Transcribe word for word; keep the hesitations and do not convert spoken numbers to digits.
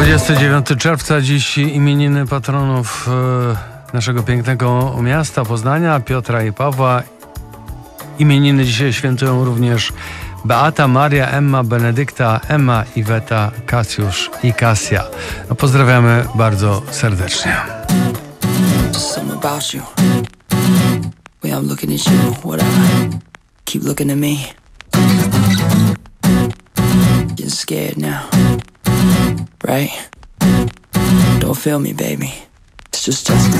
dwudziestego dziewiątego czerwca, dziś imieniny patronów e, naszego pięknego miasta Poznania, Piotra i Pawła. Imieniny dzisiaj świętują również Beata, Maria, Emma, Benedykta, Emma, Iweta, Kasiusz i Kasia. No, pozdrawiamy bardzo serdecznie. Something about you. When I'm looking at you, whatever. Keep looking at me. Getting scared now, right? Don't feel me, baby. It's just us.